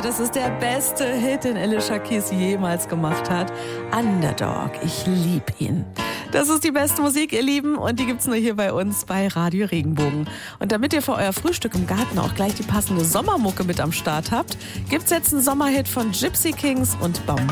das ist der beste Hit, den Alicia Keys jemals gemacht hat. Underdog, ich lieb ihn. Das ist die beste Musik, ihr Lieben, und die gibt's nur hier bei uns bei Radio Regenbogen. Und damit ihr für euer Frühstück im Garten auch gleich die passende Sommermucke mit am Start habt, gibt's jetzt einen Sommerhit von Gypsy Kings und Baum.